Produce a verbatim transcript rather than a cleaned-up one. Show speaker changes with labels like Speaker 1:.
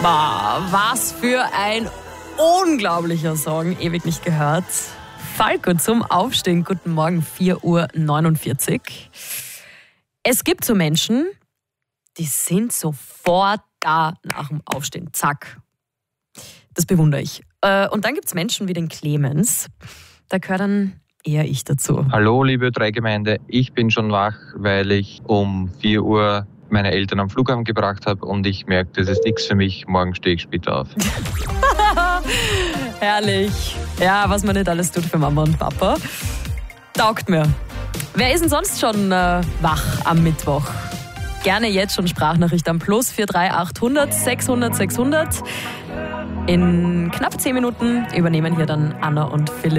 Speaker 1: Wow, was für ein unglaublicher Song, ewig nicht gehört. Falco zum Aufstehen, guten Morgen, vier Uhr neunundvierzig. Es gibt so Menschen, die sind sofort da nach dem Aufstehen, zack. Das bewundere ich. Und dann gibt es Menschen wie den Clemens, da gehört dann eher ich dazu.
Speaker 2: Hallo liebe Drei-Gemeinde, ich bin schon wach, weil ich um vier Uhr meine Eltern am Flughafen gebracht habe und ich merke, das ist nichts für mich, morgen stehe ich später auf.
Speaker 1: Herrlich. Ja, was man nicht alles tut für Mama und Papa. Taugt mir. Wer ist denn sonst schon äh, wach am Mittwoch? Gerne jetzt schon Sprachnachricht am Plus vier drei achthundert sechshundert sechshundert. In knapp zehn Minuten übernehmen hier dann Anna und Philipp.